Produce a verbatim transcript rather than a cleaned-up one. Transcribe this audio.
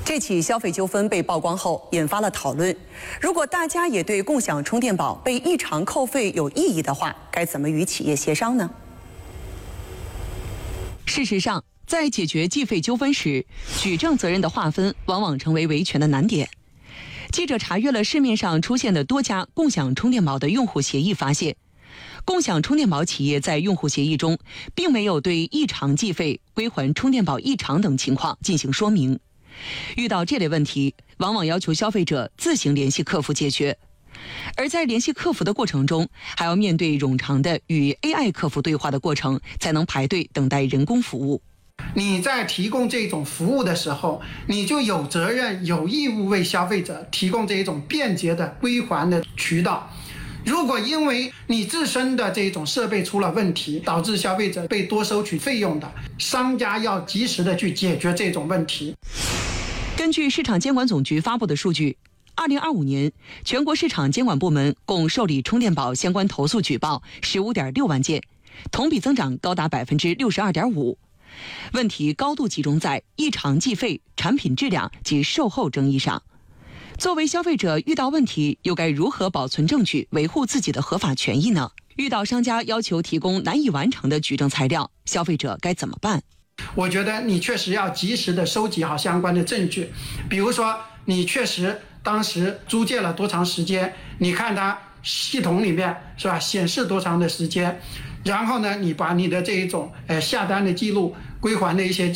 这起消费纠纷被曝光后，引发了讨论。如果大家也对共享充电宝被异常扣费有异议的话，该怎么与企业协商呢？ 事实上，在解决计费纠纷时，举证责任的划分往往成为维权的难点。记者查阅了市面上出现的多家共享充电宝的用户协议，发现，共享充电宝企业在用户协议中并没有对异常计费、归还充电宝异常等情况进行说明。遇到这类问题，往往要求消费者自行联系客服解决，而在联系客服的过程中，还要面对冗长的与 A I 客服对话的过程，才能排队等待人工服务。 你在提供这种服务的时候，你就有责任、有义务为消费者提供这一种便捷的归还的渠道。如果因为你自身的这种设备出了问题，导致消费者被多收取费用的，商家要及时的去解决这种问题。 根据市场监管总局发布的数据，二零二五年全国市场监管部门共受理充电宝相关投诉举报十五点六万件，同比增长高达百分之六十二点五。问题高度集中在异常计费、产品质量及售后争议上。作为消费者，遇到问题又该如何保存证据，维护自己的合法权益呢？遇到商家要求提供难以完成的举证材料，消费者该怎么办？ 我觉得你确实要及时的收集好相关的证据，比如说你确实当时租借了多长时间，你看它系统里面是吧显示多长的时间，然后呢，你把你的这一种呃下单的记录、归还的一些